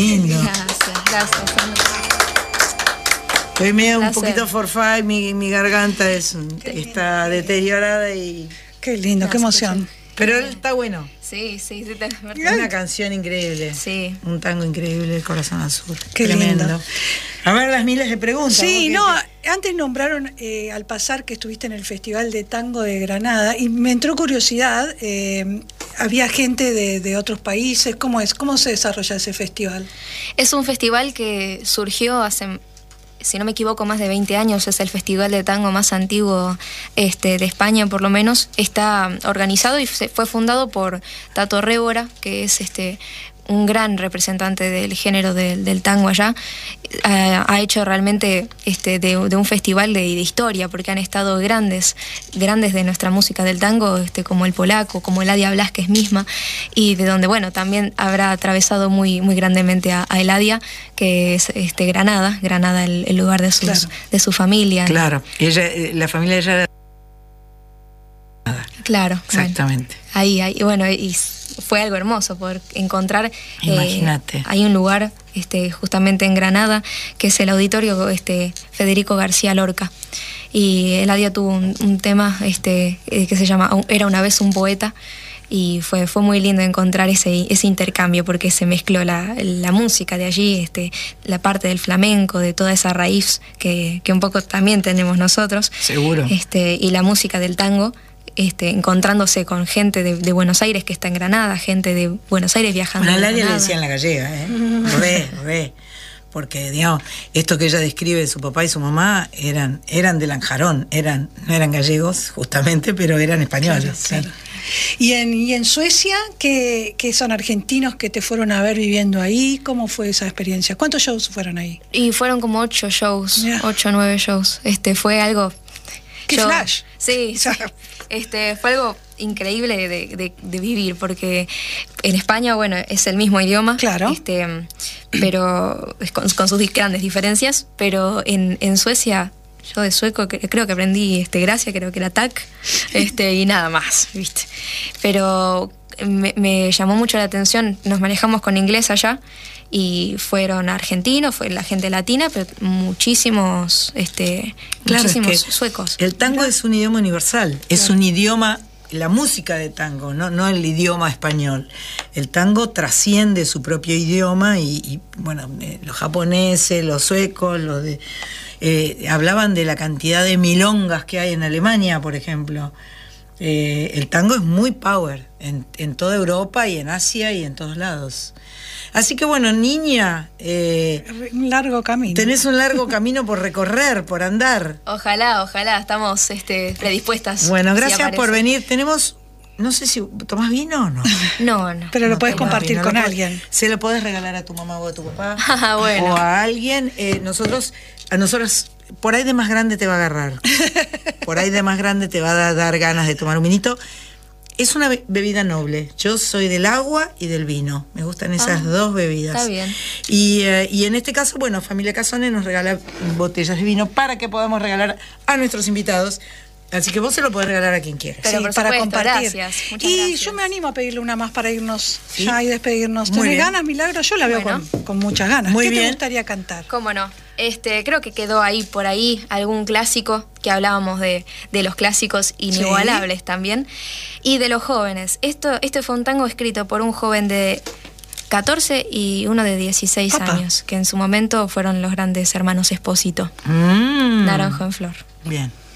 Lindo. Gracias, Sandra. Estoy medio un poquito forfait, mi garganta está deteriorada y... Qué lindo, qué emoción. Pero él está bueno. Sí, Una canción increíble. Sí. Un tango increíble, El Corazón Azul. Qué tremendo. lindo. A ver, las miles de preguntas. Sí, no, antes nombraron al pasar que estuviste en el Festival de Tango de Granada y me entró curiosidad, había gente de otros países, ¿cómo es? ¿Cómo se desarrolla ese festival? Es un festival que surgió hace, si no me equivoco, más de 20 años. Es el festival de tango más antiguo de España, por lo menos. Está organizado y fue fundado por Tato Révora, que es un gran representante del género del tango allá. Ha hecho realmente de un festival de historia, porque han estado grandes de nuestra música del tango, como el Polaco, como Eladia Blasquez misma, y de donde, bueno, también habrá atravesado muy grandemente a Eladia, que es Granada, el lugar de su familia. Claro, la familia de ella era... Claro. Exactamente. Bueno, ahí, bueno, y fue algo hermoso poder encontrar. Imagínate. Hay un lugar justamente en Granada que es el auditorio Federico García Lorca, y Eladia tuvo un tema que se llama Era una vez un poeta, y fue muy lindo encontrar ese intercambio, porque se mezcló la música de allí, la parte del flamenco, de toda esa raíz que un poco también tenemos nosotros. Seguro. Y la música del tango, encontrándose con gente de Buenos Aires que está en Granada, gente de Buenos Aires viajando. A Eladia Granada. le decían la gallega, re. Porque, digamos, esto que ella describe de su papá y su mamá eran de Lanjarón, no eran gallegos, justamente, pero eran españoles. Claro. Sí. ¿Y en Suecia, que son argentinos que te fueron a ver viviendo ahí? ¿Cómo fue esa experiencia? ¿Cuántos shows fueron ahí? Y fueron como 8 shows, Yeah. 8 o 9 shows. Fue algo... ¡Qué flash! Sí, fue algo increíble de vivir, porque en España, bueno, es el mismo idioma, claro, pero con sus grandes diferencias, pero en Suecia, yo de sueco creo que aprendí gracia, creo que era tac, y nada más, ¿viste? Pero me llamó mucho la atención, nos manejamos con inglés allá, y fueron argentinos, fue la gente latina, pero muchísimos suecos. El tango es un idioma universal, es un idioma, la música de tango, no el idioma español. El tango trasciende su propio idioma y bueno, los japoneses, los suecos, hablaban de la cantidad de milongas que hay en Alemania, por ejemplo. El tango es muy power en toda Europa y en Asia y en todos lados. Así que bueno, niña, un largo camino. Tenés un largo camino por recorrer, por andar. Ojalá, estamos predispuestas. Bueno, gracias por venir. Tenemos, no sé si tomás vino o no. No. Pero lo podés compartir con alguien. Se lo podés regalar a tu mamá o a tu papá. Bueno. O a alguien. A nosotros, por ahí de más grande te va a agarrar. Por ahí de más grande te va a dar ganas de tomar un vinito. Es una bebida noble. Yo soy del agua y del vino. Me gustan esas dos bebidas. Está bien. Y en este caso, bueno, Familia Casone nos regala botellas de vino para que podamos regalar a nuestros invitados. Así que vos se lo podés regalar a quien quieras. Pero sí, por para supuesto, compartir. Gracias. Y yo me animo a pedirle una más para irnos ya y despedirnos. Muy ¿Tenés bien. ganas, Milagro? Yo la veo con muchas ganas. Muy ¿Qué bien. te gustaría cantar? ¿Cómo no? Creo que quedó por ahí algún clásico, que hablábamos de los clásicos inigualables también, y de los jóvenes. Este fue un tango escrito por un joven de 14 y uno de 16 años, que en su momento fueron los grandes hermanos Espósito. Naranjo en Flor. Bien.